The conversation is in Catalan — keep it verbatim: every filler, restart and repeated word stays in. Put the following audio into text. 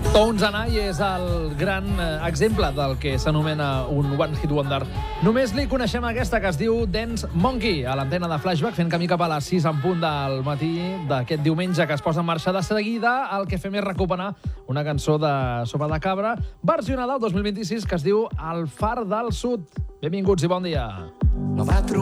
Tones and I és el gran exemple del que s'anomena un One Hit Wonder. Només li coneixem aquesta, que es diu Dance Monkey, a l'antena de Flashback, fent camí cap a les sis en punt del matí d'aquest diumenge, que es posa en marxa de seguida. El que fem és recuperar una cançó de Sopa de Cabra, versionada el dos mil vint-i-sis, que es diu El far del sud. Benvinguts i bon dia.